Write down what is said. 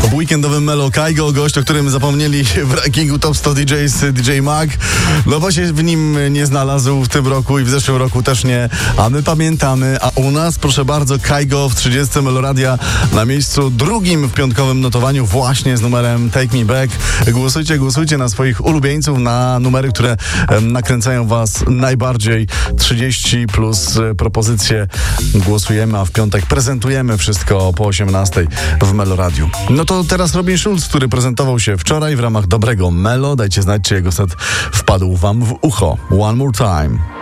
W weekendowym Melo Kygo, gość, o którym zapomnieli w rankingu Top 100 DJs, DJ Mag. No bo się w nim nie znalazł w tym roku i w zeszłym roku też nie, a my pamiętamy. A u nas, proszę bardzo, Kygo w 30 Meloradia na miejscu drugim w piątkowym notowaniu właśnie z numerem Take Me Back. Głosujcie na swoich ulubieńców, na numery, które nakręcają was najbardziej. 30 plus propozycje. Głosujemy, a w piątek prezentujemy wszystko po 18 w Meloradiu. No to teraz Robin Schulz, który prezentował się wczoraj w ramach dobrego Melo. Dajcie znać, czy jego set wpadł wam w ucho. One more time.